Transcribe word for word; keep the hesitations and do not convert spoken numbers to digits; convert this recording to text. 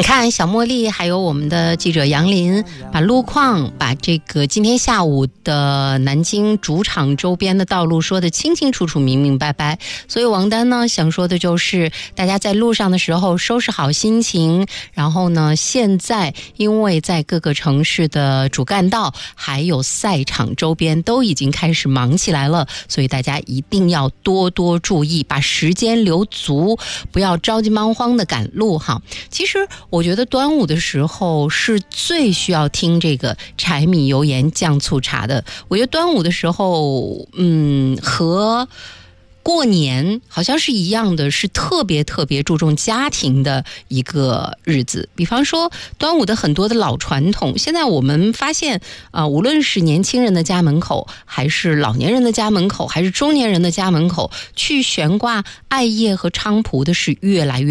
你看小茉莉还有我们的记者杨林把路况把这个今天下午的南京主场周边的道路说得清清楚楚明明白白，所以王丹呢想说的就是大家在路上的时候收拾好心情，然后呢现在因为在各个城市的主干道还有赛场周边都已经开始忙起来了，所以大家一定要多多注意，把时间留足，不要着急忙慌的赶路哈。其实我觉得端午的时候是最需要听这个柴米油盐酱醋茶的。我觉得端午的时候嗯，和过年好像是一样的，是特别特别注重家庭的一个日子。比方说端午的很多的老传统，现在我们发现啊、呃，无论是年轻人的家门口，还是老年人的家门口，还是中年人的家门口，去悬挂艾叶和菖蒲的是越来越